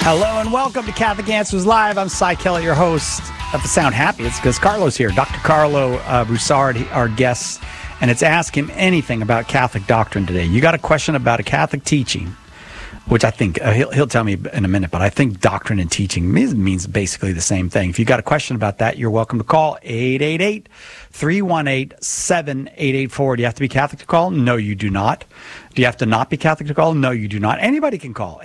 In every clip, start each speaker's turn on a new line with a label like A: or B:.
A: Hello and welcome to Catholic Answers Live. I'm Cy Kelly, your host. If I sound happy, it's because Carlo's here. Dr. Carlo Broussard, our guest, and it's Ask Him Anything about Catholic doctrine today. You got a question about a Catholic teaching, which I think he'll tell me in a minute, but I think doctrine and teaching means basically the same thing. If you got a question about that, you're welcome to call 888-318-7884. Do you have to be Catholic to call? No, you do not. Do you have to not be Catholic to call? No, you do not. Anybody can call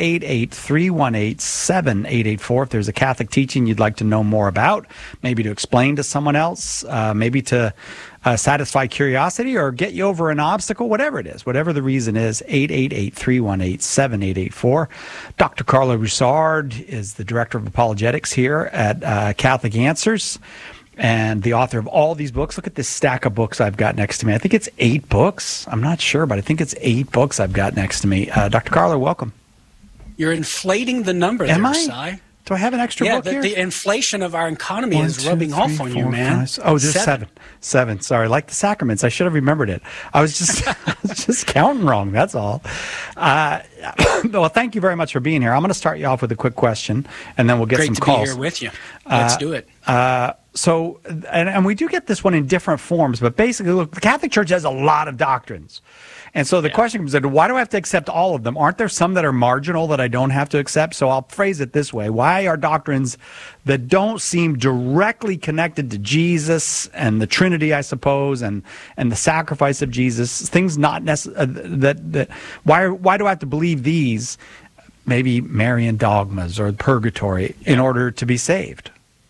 A: 888-318-7884 if there's a Catholic teaching you'd like to know more about, maybe to explain to someone else, maybe to satisfy curiosity or get you over an obstacle, whatever it is, whatever the reason is, 888-318-7884. Dr. Carlo Broussard is the Director of Apologetics here at Catholic Answers and the author of all these books. Look at this stack of books I've got next to me. I think it's 8 books. I'm not sure, but I think it's 8 books I've got next to me. Dr. Carlo, welcome.
B: You're inflating the number there, Cy.
A: Do I have an extra book here?
B: The inflation of our economy is rubbing off on you, man.
A: Oh, there's 7. 7. Sorry, like the sacraments. I should have remembered it. I was just counting wrong. That's all. Well, thank you very much for being here. I'm going to start you off with a quick question, and then we'll get some calls.
B: Great to be here with you. Let's do it.
A: So, and we do get this one in different forms, but basically, look, the Catholic Church has a lot of doctrines. And so the question comes in, why do I have to accept all of them? Aren't there some that are marginal that I don't have to accept? So I'll phrase it this way. Why are doctrines that don't seem directly connected to Jesus and the Trinity, I suppose, and the sacrifice of Jesus, things not necessary, why do I have to believe these, maybe Marian dogmas or purgatory, in order to be saved?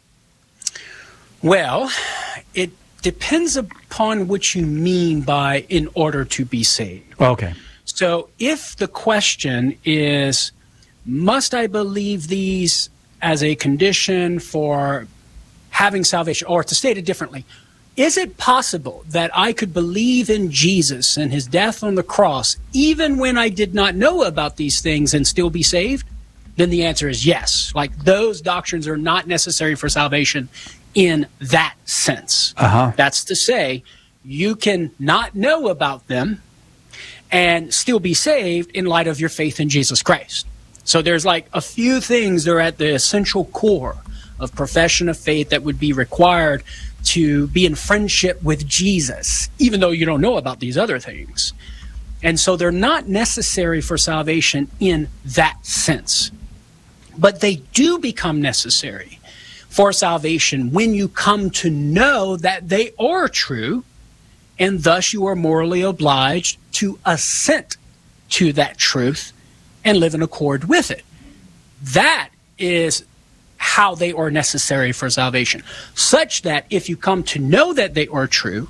B: Well, it depends upon what you mean by in order to be saved.
A: Okay.
B: So if the question is, must I believe these as a condition for having salvation? Or to state it differently, is it possible that I could believe in Jesus and his death on the cross even when I did not know about these things and still be saved? Then the answer is yes. Like, those doctrines are not necessary for salvation in that sense. That's to say, you can not know about them and still be saved in light of your faith in Jesus Christ. So there's like a few things that are at the essential core of profession of faith that would be required to be in friendship with Jesus, even though you don't know about these other things. And so they're not necessary for salvation in that sense. But they do become necessary for salvation when you come to know that they are true, and thus you are morally obliged to assent to that truth and live in accord with it. That is how they are necessary for salvation, such that if you come to know that they are true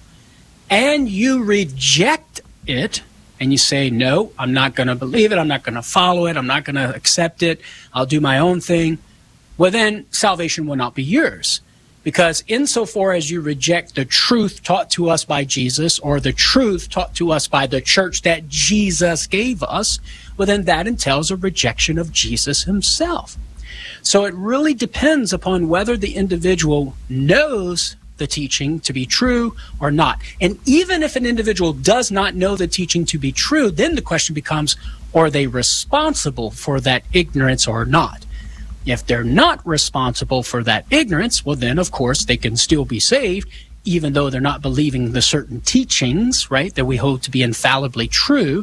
B: and you reject it and you say, no, I'm not going to believe it, I'm not going to follow it, I'm not going to accept it, I'll do my own thing, well, then salvation will not be yours. Because insofar as you reject the truth taught to us by Jesus, or the truth taught to us by the church that Jesus gave us, well, then that entails a rejection of Jesus himself. So it really depends upon whether the individual knows the teaching to be true or not. And even if an individual does not know the teaching to be true, then the question becomes, are they responsible for that ignorance or not? If they're not responsible for that ignorance, well, then, of course, they can still be saved, even though they're not believing the certain teachings, right, that we hold to be infallibly true.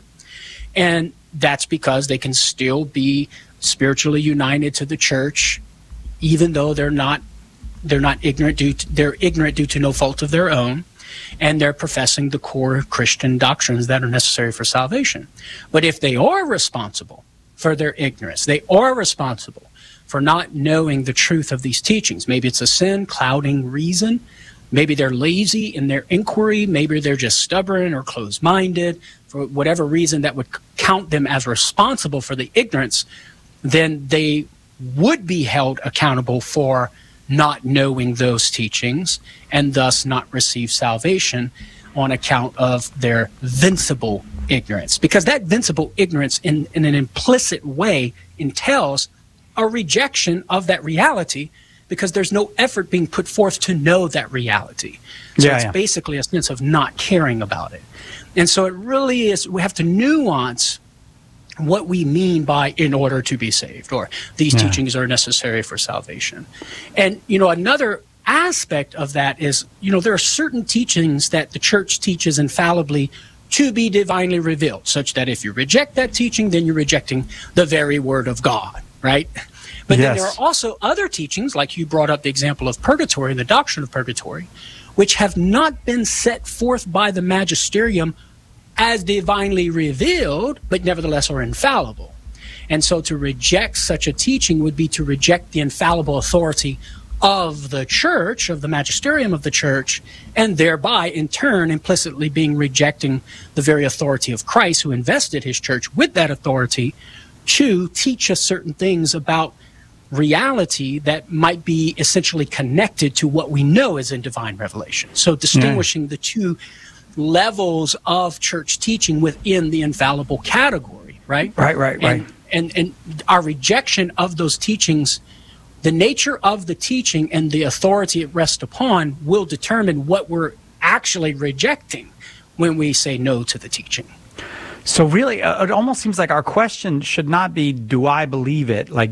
B: And that's because they can still be spiritually united to the church, even though they're ignorant due to no fault of their own, and they're professing the core Christian doctrines that are necessary for salvation. But if they are responsible for their ignorance, they are responsible for not knowing the truth of these teachings. Maybe it's a sin clouding reason. Maybe they're lazy in their inquiry. Maybe they're just stubborn or closed-minded. For whatever reason that would count them as responsible for the ignorance, then they would be held accountable for not knowing those teachings and thus not receive salvation on account of their vincible ignorance. Because that vincible ignorance in an implicit way entails a rejection of that reality, because there's no effort being put forth to know that reality. So it's basically a sense of not caring about it. And so it really is, we have to nuance what we mean by in order to be saved, or these teachings are necessary for salvation. And, another aspect of that is, there are certain teachings that the church teaches infallibly to be divinely revealed, such that if you reject that teaching, then you're rejecting the very word of God, right? But then there are also other teachings, like you brought up the example of purgatory and the doctrine of purgatory, which have not been set forth by the magisterium as divinely revealed, but nevertheless are infallible. And so to reject such a teaching would be to reject the infallible authority of the church, of the magisterium of the church, and thereby, in turn, implicitly being rejecting the very authority of Christ, who invested his church with that authority to teach us certain things about reality that might be essentially connected to what we know is in divine revelation. So distinguishing the two levels of church teaching within the infallible category, right?
A: Right.
B: And our rejection of those teachings, the nature of the teaching and the authority it rests upon will determine what we're actually rejecting when we say no to the teaching.
A: So really, it almost seems like our question should not be, do I believe it? Like,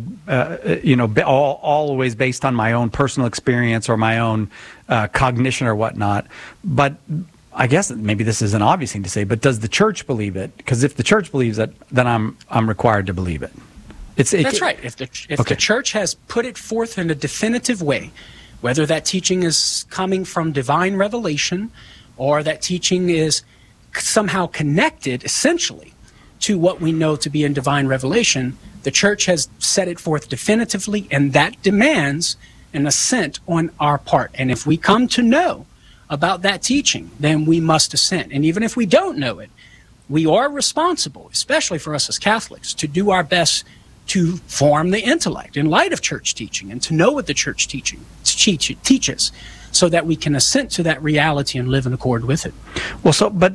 A: always based on my own personal experience or my own cognition or whatnot. But I guess maybe this is an obvious thing to say, but does the church believe it? Because if the church believes it, then I'm required to believe it. That's
B: right. If the church has put it forth in a definitive way, whether that teaching is coming from divine revelation or that teaching is somehow connected essentially to what we know to be in divine revelation, the church has set it forth definitively, and that demands an assent on our part. And if we come to know about that teaching, then we must assent. And even if we don't know it, we are responsible, especially for us as Catholics, to do our best to form the intellect in light of church teaching and to know what the church teaches, so that we can assent to that reality and live in accord with it.
A: Well,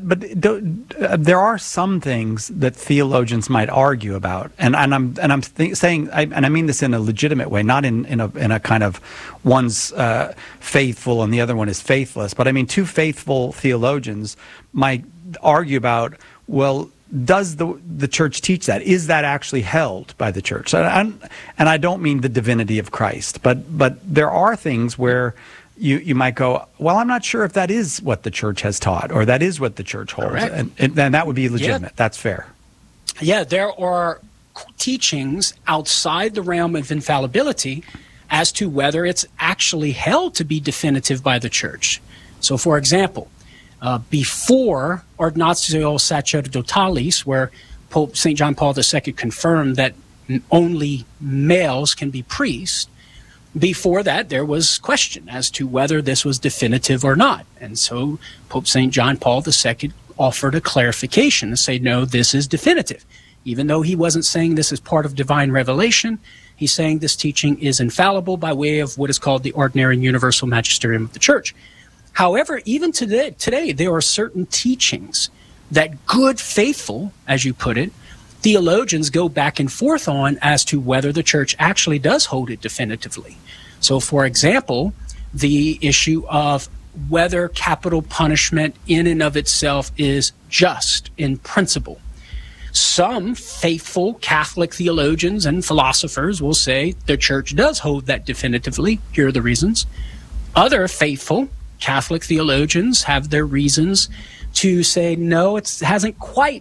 A: there are some things that theologians might argue about, and I'm saying, and I mean this in a legitimate way, not in a kind of one's faithful and the other one is faithless, but I mean two faithful theologians might argue about, well, does the church teach that? Is that actually held by the church? And I don't mean the divinity of Christ, but there are things where you might go, well, I'm not sure if that is what the church has taught or that is what the church holds. And that would be legitimate. Yeah. That's fair.
B: Yeah, there are teachings outside the realm of infallibility as to whether it's actually held to be definitive by the church. So, for example, before Ordinatio Sacerdotalis, where Pope St. John Paul II confirmed that only males can be priests, before that, there was question as to whether this was definitive or not. And so Pope St. John Paul II offered a clarification to say, no, this is definitive. Even though he wasn't saying this is part of divine revelation, he's saying this teaching is infallible by way of what is called the ordinary and universal magisterium of the church. However, even today, there are certain teachings that good, faithful, as you put it, theologians go back and forth on as to whether the church actually does hold it definitively. So, for example, the issue of whether capital punishment in and of itself is just in principle. Some faithful Catholic theologians and philosophers will say the church does hold that definitively. Here are the reasons. Other faithful Catholic theologians have their reasons to say, no, it hasn't quite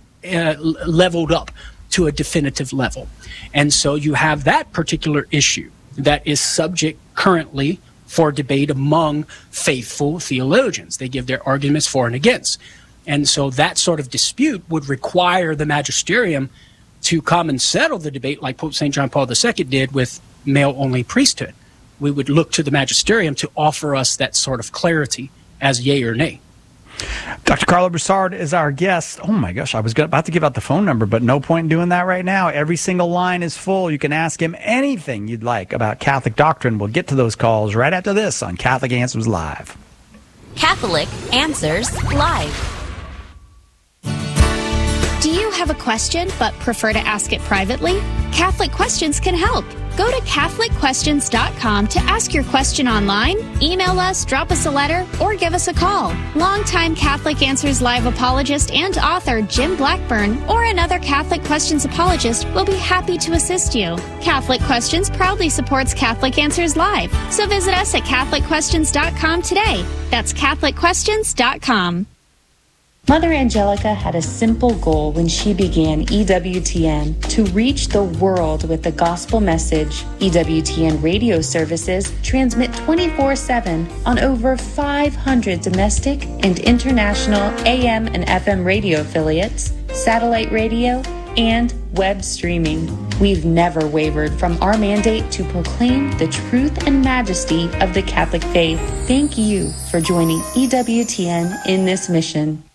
B: leveled up to a definitive level. And so you have that particular issue that is subject currently for debate among faithful theologians. They give their arguments for and against. And so that sort of dispute would require the magisterium to come and settle the debate like Pope St. John Paul II did with male-only priesthood. We would look to the magisterium to offer us that sort of clarity as yea or nay.
A: Dr. Karlo Broussard is our guest. Oh my gosh, I was about to give out the phone number, but no point in doing that right now. Every single line is full. You can ask him anything you'd like about Catholic doctrine. We'll get to those calls right after this on Catholic Answers Live.
C: Catholic Answers Live. Do you have a question but prefer to ask it privately? Catholic Questions can help. Go to CatholicQuestions.com to ask your question online, email us, drop us a letter, or give us a call. Longtime Catholic Answers Live apologist and author Jim Blackburn or another Catholic Questions apologist will be happy to assist you. Catholic Questions proudly supports Catholic Answers Live, so visit us at CatholicQuestions.com today. That's CatholicQuestions.com.
D: Mother Angelica had a simple goal when she began EWTN: to reach the world with the gospel message. EWTN radio services transmit 24/7 on over 500 domestic and international AM and FM radio affiliates, satellite radio, and web streaming. We've never wavered from our mandate to proclaim the truth and majesty of the Catholic faith. Thank you for joining EWTN in this mission.